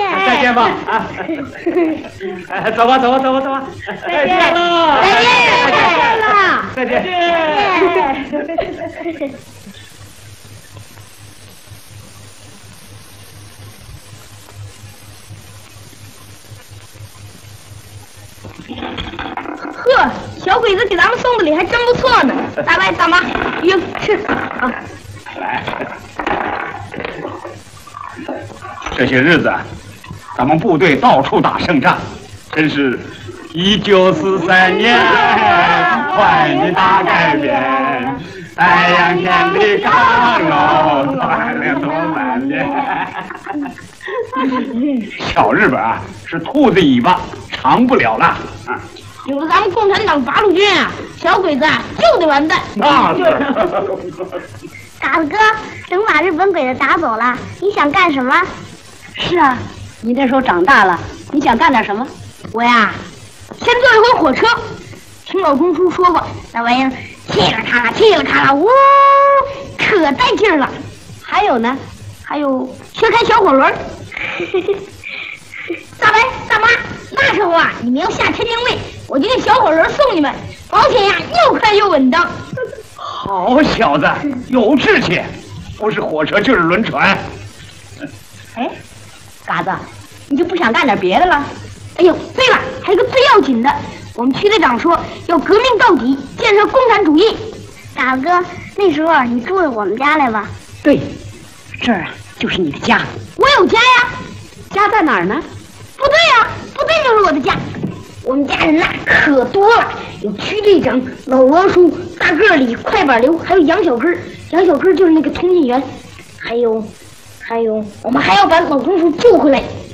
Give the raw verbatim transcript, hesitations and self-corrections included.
再见吧啊！哎，走吧，走吧，走吧，走吧！再见了， 再见了， 再见， 再见。呵，小鬼子给咱们送的礼还真不错呢。大白大妈，哟，吃啊！ 来，这些日子，咱们部队到处打胜仗，真是一九四三年换一大改变，太阳天的刚柔，锻炼多万年。小日本啊，是兔子尾巴，长不了了啊！ 有了咱们共产党八路军啊，小鬼子啊就得完蛋。 那是。 嘎子哥，等把日本鬼子打走了，你想干什么？ 是啊，你那时候长大了，你想干点什么？ 我呀，先坐一回火车。听老中叔说过，那玩意儿嘁了咔啦，嘁了咔啦，呜，可带劲儿了。 还有呢？ 还有学开小火轮。大白大妈，那时候啊，你们要下天津卫，我就给小火轮送你们，保险呀又快又稳当。 好小子，有志气，不是火车就是轮船。 哎，嘎子，你就不想干点别的了？ 哎呦，对了，还有个最要紧的，我们区队长说要革命到底，建设共产主义。 嘎子哥，那时候你住到我们家来吧？ 对，这儿啊就是你的家。 我有家呀， 家在哪儿呢？ 部队呀，部队就是我的家。我们家人呐可多了，有区队长、老王叔、大个里、快板刘，还有杨小根。杨小根就是那个通信员，还有，还有，我们还要把老中叔救回来。